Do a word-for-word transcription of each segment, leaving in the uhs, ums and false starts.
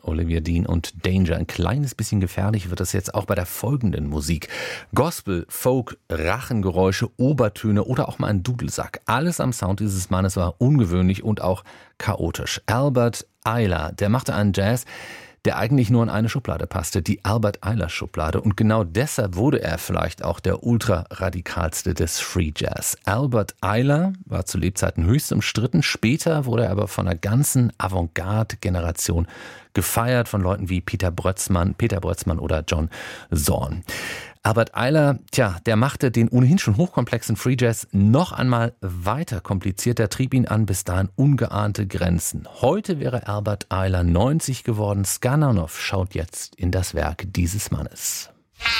Olivia Dean und Danger. Ein kleines bisschen gefährlich wird das jetzt auch bei der folgenden Musik. Gospel, Folk, Rachengeräusche, Obertöne oder auch mal ein Dudelsack. Alles am Sound dieses Mannes war ungewöhnlich und auch chaotisch. Albert Ayler, der machte einen Jazz, der eigentlich nur in eine Schublade passte, die Albert-Ayler-Schublade. Und genau deshalb wurde er vielleicht auch der ultraradikalste des Free Jazz. Albert Ayler war zu Lebzeiten höchst umstritten, später wurde er aber von einer ganzen Avantgarde-Generation gefeiert, von Leuten wie Peter Brötzmann, Peter Brötzmann oder John Zorn. Albert Ayler, tja, der machte den ohnehin schon hochkomplexen Free Jazz noch einmal weiter komplizierter, trieb ihn an bis dahin ungeahnte Grenzen. Heute wäre Albert Ayler neunzig geworden. Skananov schaut jetzt in das Werk dieses Mannes.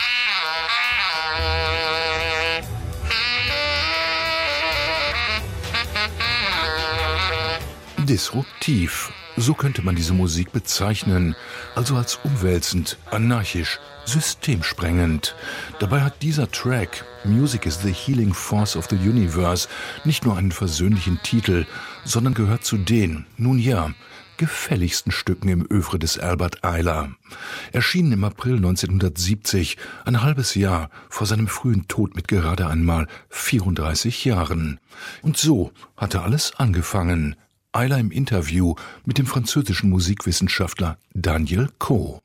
Disruptiv, so könnte man diese Musik bezeichnen, also als umwälzend, anarchisch, systemsprengend. Dabei hat dieser Track, Music is the Healing Force of the Universe, nicht nur einen versöhnlichen Titel, sondern gehört zu den, nun ja, gefälligsten Stücken im Œuvre des Albert Ayler. Erschienen im April neunzehnhundertsiebzig, ein halbes Jahr vor seinem frühen Tod mit gerade einmal vierunddreißig Jahren. Und so hatte alles angefangen. Ayler im Interview mit dem französischen Musikwissenschaftler Daniel Coe.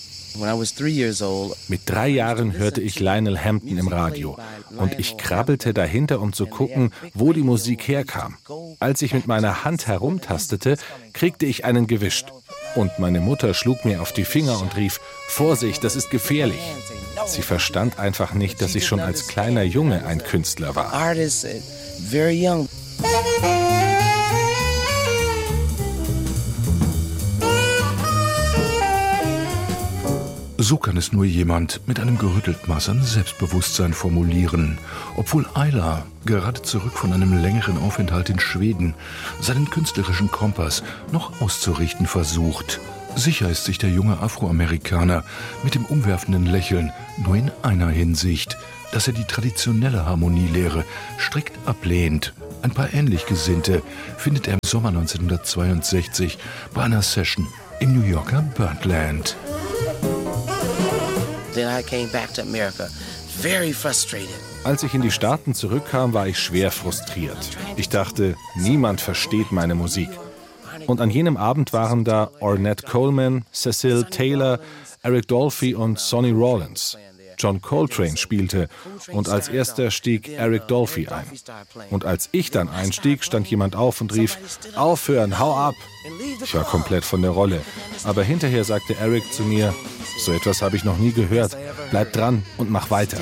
Mit drei Jahren hörte ich Lionel Hampton im Radio und ich krabbelte dahinter, um zu gucken, wo die Musik herkam. Als ich mit meiner Hand herumtastete, kriegte ich einen gewischt. Und meine Mutter schlug mir auf die Finger und rief, Vorsicht, das ist gefährlich. Sie verstand einfach nicht, dass ich schon als kleiner Junge ein Künstler war. So kann es nur jemand mit einem gerüttelt Maß an Selbstbewusstsein formulieren. Obwohl Ayler gerade zurück von einem längeren Aufenthalt in Schweden seinen künstlerischen Kompass noch auszurichten versucht. Sicher ist sich der junge Afroamerikaner mit dem umwerfenden Lächeln nur in einer Hinsicht, dass er die traditionelle Harmonielehre strikt ablehnt. Ein paar ähnlich Gesinnte findet er im Sommer neunzehnhundertzweiundsechzig bei einer Session im New Yorker Birdland. Als ich in die Staaten zurückkam, war ich schwer frustriert. Ich dachte, niemand versteht meine Musik. Und an jenem Abend waren da Ornette Coleman, Cecil Taylor, Eric Dolphy und Sonny Rollins. John Coltrane spielte und als erster stieg Eric Dolphy ein. Und als ich dann einstieg, stand jemand auf und rief, aufhören, hau ab. Ich war komplett von der Rolle. Aber hinterher sagte Eric zu mir, so etwas habe ich noch nie gehört. Bleib dran und mach weiter.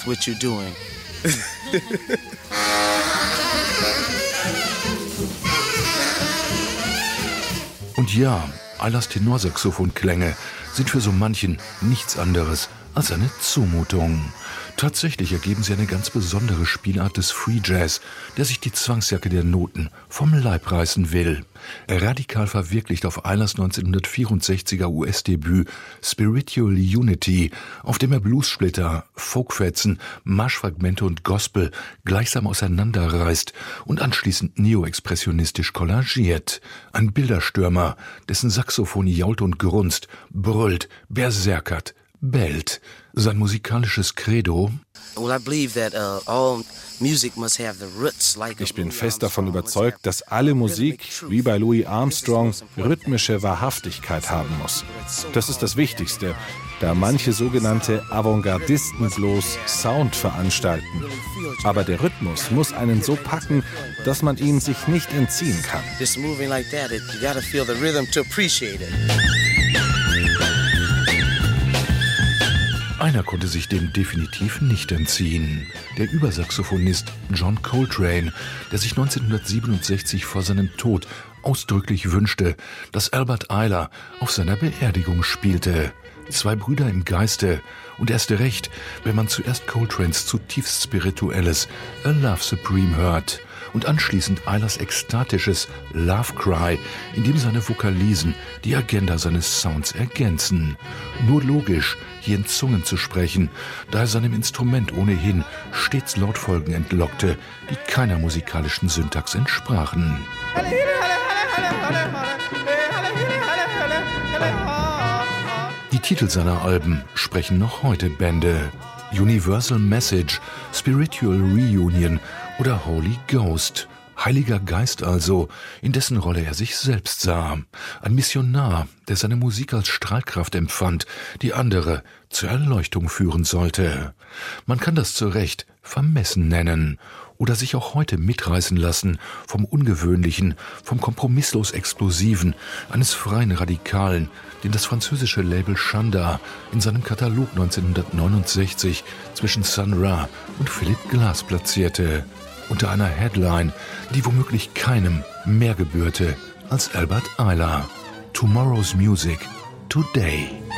Und ja, Aylers Tenorsaxophonklänge sind für so manchen nichts anderes als eine Zumutung. Tatsächlich ergeben sie eine ganz besondere Spielart des Free Jazz, der sich die Zwangsjacke der Noten vom Leib reißen will. Radikal verwirklicht auf Aylers neunzehnhundertvierundsechziger U S-Debüt Spiritual Unity, auf dem er Bluessplitter, Folkfetzen, Marschfragmente und Gospel gleichsam auseinanderreißt und anschließend neoexpressionistisch kollagiert. Ein Bilderstürmer, dessen Saxophon jault und grunzt, brüllt, berserkert, bellt. Sein musikalisches Credo: Ich bin fest davon überzeugt, dass alle Musik, wie bei Louis Armstrong, rhythmische Wahrhaftigkeit haben muss. Das ist das Wichtigste, da manche sogenannte Avantgardisten bloß Sound veranstalten. Aber der Rhythmus muss einen so packen, dass man ihm sich nicht entziehen kann. Einer konnte sich dem definitiv nicht entziehen. Der Übersaxophonist John Coltrane, der sich neunzehnhundertsiebenundsechzig vor seinem Tod ausdrücklich wünschte, dass Albert Ayler auf seiner Beerdigung spielte. Zwei Brüder im Geiste und erst recht, wenn man zuerst Coltranes zutiefst spirituelles A Love Supreme hört und anschließend Aylers ekstatisches Love Cry, in dem seine Vokalisen die Agenda seines Sounds ergänzen. Nur logisch, hier in Zungen zu sprechen, da er seinem Instrument ohnehin stets Lautfolgen entlockte, die keiner musikalischen Syntax entsprachen. Titel seiner Alben sprechen noch heute Bände. Universal Message, Spiritual Reunion oder Holy Ghost. Heiliger Geist also, in dessen Rolle er sich selbst sah. Ein Missionar, der seine Musik als Strahlkraft empfand, die andere zur Erleuchtung führen sollte. Man kann das zu Recht vermessen nennen oder sich auch heute mitreißen lassen vom Ungewöhnlichen, vom kompromisslos Explosiven, eines freien Radikalen, den das französische Label Shanda in seinem Katalog neunzehnhundertneunundsechzig zwischen Sun Ra und Philip Glass platzierte. Unter einer Headline, die womöglich keinem mehr gebührte als Albert Ayler. Tomorrow's Music, Today.